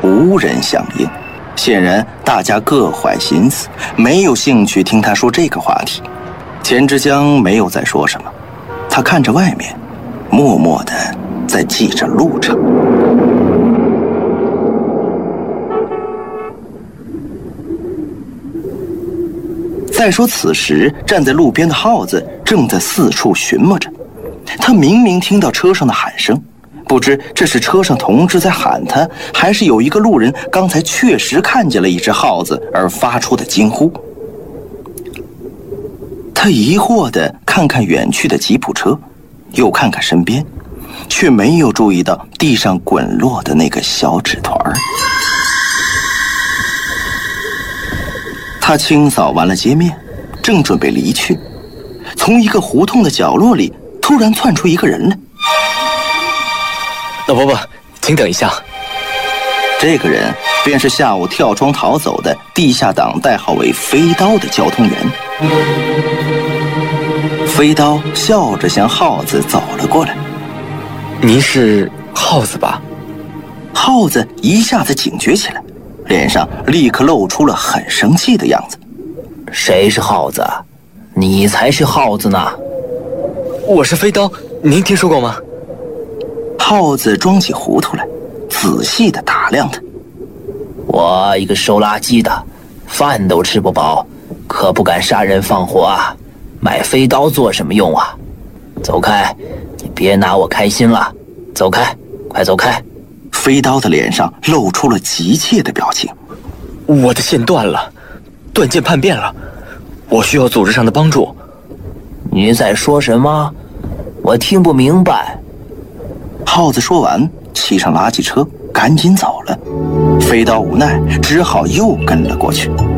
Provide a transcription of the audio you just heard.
无人响应。显然大家各怀心思，没有兴趣听他说这个话题。钱之江没有再说什么，他看着外面，默默地在记着路程。再说此时站在路边的耗子正在四处寻摸着，他明明听到车上的喊声，不知这是车上同志在喊他，还是有一个路人刚才确实看见了一只耗子而发出的惊呼。他疑惑地看看远去的吉普车，又看看身边，却没有注意到地上滚落的那个小纸团。他清扫完了街面，正准备离去，从一个胡同的角落里突然窜出一个人来。 老伯伯，请等一下。 这个人便是下午跳窗逃走的地下党代号为飞刀的交通员。飞刀笑着向耗子走了过来。 您是耗子吧？ 耗子一下子警觉起来，脸上立刻露出了很生气的样子。 谁是耗子？你才是耗子呢！ 我是飞刀，您听说过吗？ 耗子装起糊涂来，仔细地打量他。 我一个收垃圾的，饭都吃不饱，可不敢杀人放火啊！买飞刀做什么用啊？走开，你别拿我开心了，走开，快走开！ 飞刀的脸上露出了急切的表情。 我的线断了，断键叛变了，我需要组织上的帮助。 你在说什么？我听不明白。 耗子说完，骑上垃圾车，赶紧走了。飞刀无奈，只好又跟了过去。